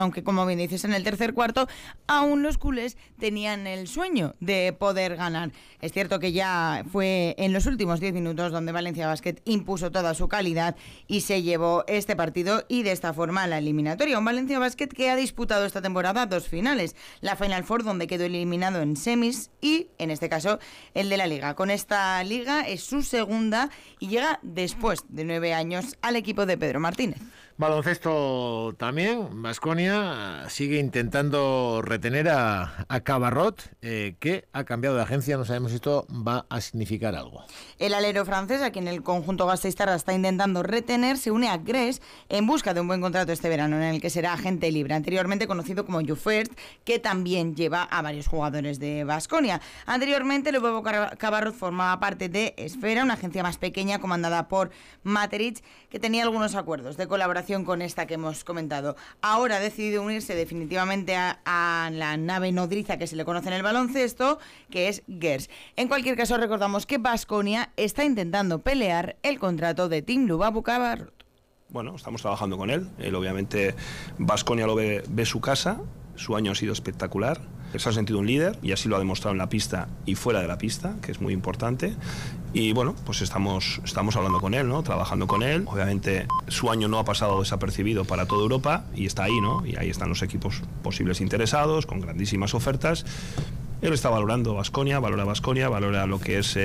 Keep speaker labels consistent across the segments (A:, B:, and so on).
A: aunque como bien dices, en el tercer cuarto aún los culés tenían el sueño de poder ganar. Es cierto que ya fue en los últimos 10 minutos donde Valencia Basket impuso toda su calidad y se llevó este partido y de esta forma la eliminatoria. Un Valencia Basket que ha disputado esta temporada 2 finales, la Final Four donde quedó eliminado en semis y en este caso el de la Liga. Con esta Liga es su segunda y llega después de 9 años al equipo de Pedro Martínez.
B: Baloncesto también, Baskonia sigue intentando retener a Cabarrot, que ha cambiado de agencia, no sabemos si esto va a significar algo.
A: El alero francés, a quien el conjunto gasteiztarra está intentando retener, se une a Gress en busca de un buen contrato este verano, en el que será agente libre, anteriormente conocido como You First, que también lleva a varios jugadores de Baskonia. Anteriormente, el nuevo Cabarrot formaba parte de Esfera, una agencia más pequeña comandada por Materich, que tenía algunos acuerdos de colaboración con esta que hemos comentado. Ahora ha decidido unirse definitivamente a la nave nodriza que se le conoce en el baloncesto, que es Gers. En cualquier caso, recordamos que Baskonia está intentando pelear el contrato de Tim Lubabu Cabarrot.
C: Bueno, estamos trabajando con él. Él obviamente, Baskonia lo ve su casa. Su año ha sido espectacular. Se ha sentido un líder y así lo ha demostrado en la pista y fuera de la pista, que es muy importante. Y bueno, pues estamos hablando con él, ¿no? Trabajando con él. Obviamente su año no ha pasado desapercibido para toda Europa y está ahí, ¿no? Y ahí están los equipos posibles interesados, con grandísimas ofertas. Él está valorando Baskonia, valora lo que es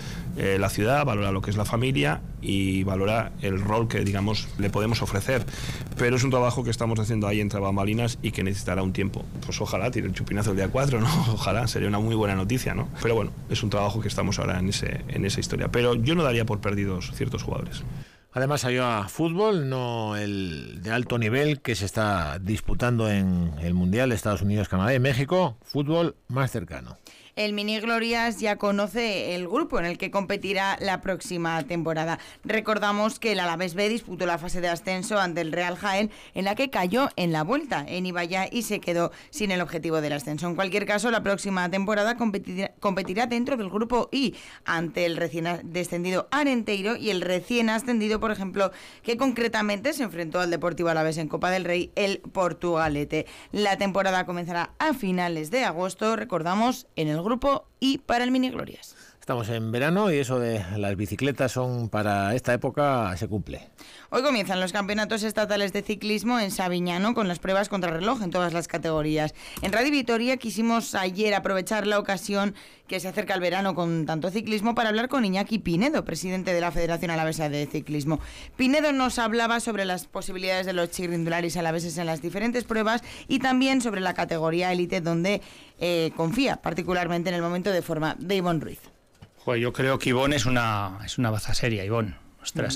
C: la ciudad, valora lo que es la familia y valora el rol que, digamos, le podemos ofrecer. Pero es un trabajo que estamos haciendo ahí entre bambalinas y que necesitará un tiempo. Pues ojalá tire el chupinazo el día 4, ¿no? Ojalá, sería una muy buena noticia, ¿no? Pero bueno, es un trabajo que estamos ahora en esa historia. Pero yo no daría por perdidos ciertos jugadores.
B: Además hay fútbol, no el de alto nivel que se está disputando en el Mundial de Estados Unidos, Canadá y México, fútbol más cercano.
A: El Mini Glorias ya conoce el grupo en el que competirá la próxima temporada. Recordamos que el Alavés B disputó la fase de ascenso ante el Real Jaén, en la que cayó en la vuelta en Ibaya y se quedó sin el objetivo del ascenso. En cualquier caso, la próxima temporada competirá dentro del grupo I ante el recién descendido Arenteiro y el recién ascendido, por ejemplo, que concretamente se enfrentó al Deportivo Alavés en Copa del Rey, el Portugalete. La temporada comenzará a finales de agosto, recordamos, en el grupo I para el Mini Glorias.
B: Estamos en verano y eso de las bicicletas son para esta época se cumple.
A: Hoy comienzan los campeonatos estatales de ciclismo en Sabiñano con las pruebas contrarreloj en todas las categorías. En Radio Vitoria quisimos ayer aprovechar la ocasión que se acerca el verano con tanto ciclismo para hablar con Iñaki Pinedo, presidente de la Federación Alavesa de Ciclismo. Pinedo nos hablaba sobre las posibilidades de los txirrindularis alaveses en las diferentes pruebas y también sobre la categoría élite donde confía particularmente en el momento de forma de Ivonne Ruiz.
D: Pues yo creo que Ivonne es una baza seria, Ivonne. Ostras,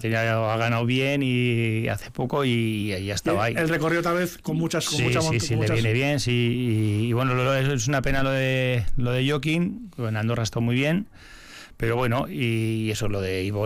D: ha ganado bien y hace poco y ya estaba ahí.
E: El recorrido tal vez con muchas
D: le viene bien, sí. Y bueno, es una pena lo de Joaquín, en Andorra está muy bien, pero bueno, y eso, lo de Ivonne